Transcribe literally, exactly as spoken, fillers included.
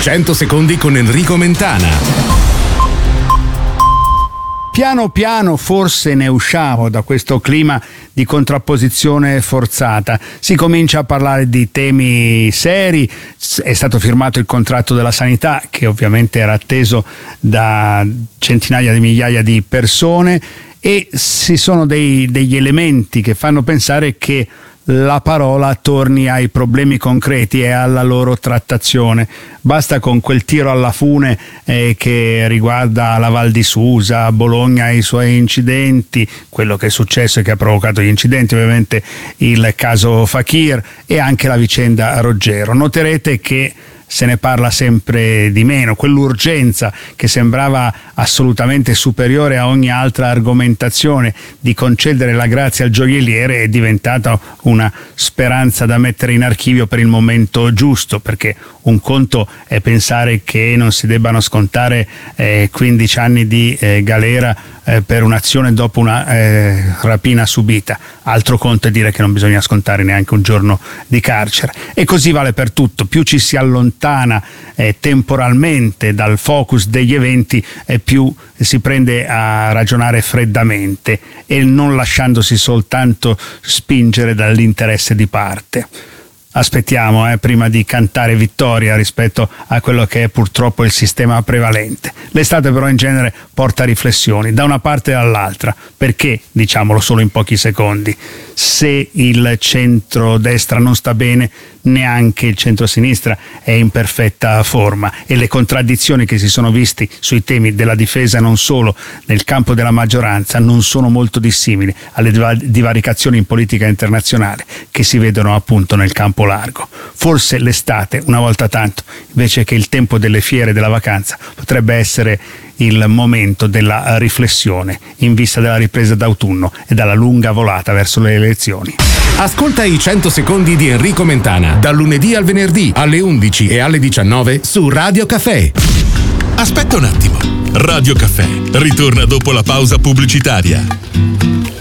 cento secondi con Enrico Mentana. Piano piano forse ne usciamo da questo clima di contrapposizione forzata, si comincia a parlare di temi seri, è stato firmato il contratto della sanità che ovviamente era atteso da centinaia di migliaia di persone e ci sono dei, degli elementi che fanno pensare che la parola torni ai problemi concreti e alla loro trattazione. Basta con quel tiro alla fune eh, che riguarda la Val di Susa, Bologna e i suoi incidenti, quello che è successo e che ha provocato gli incidenti, ovviamente il caso Fakir e anche la vicenda Roggero. Noterete che se ne parla sempre di meno, quell'urgenza che sembrava assolutamente superiore a ogni altra argomentazione di concedere la grazia al gioielliere è diventata una speranza da mettere in archivio per il momento giusto, perché un conto è pensare che non si debbano scontare eh, quindici anni di eh, galera eh, per un'azione dopo una eh, rapina subita, altro conto è dire che non bisogna scontare neanche un giorno di carcere, e così vale per tutto. Più ci si allontana eh, temporalmente dal focus degli eventi e più si prende a ragionare freddamente e non lasciandosi soltanto spingere dall'interesse di parte. Aspettiamo eh, prima di cantare vittoria rispetto a quello che è purtroppo il sistema prevalente. L'estate però in genere porta riflessioni da una parte e dall'altra, perché, diciamolo solo in pochi secondi, se il centro-destra non sta bene, neanche il centro-sinistra è in perfetta forma e le contraddizioni che si sono visti sui temi della difesa non solo nel campo della maggioranza non sono molto dissimili alle divaricazioni in politica internazionale che si vedono appunto nel campo largo. Forse l'estate, una volta tanto, invece che il tempo delle fiere e della vacanza, potrebbe essere il momento della riflessione in vista della ripresa d'autunno e dalla lunga volata verso le elezioni. Ascolta i cento secondi di Enrico Mentana dal lunedì al venerdì alle undici e alle diciannove su Radio Caffè. Aspetta un attimo. Radio Caffè ritorna dopo la pausa pubblicitaria.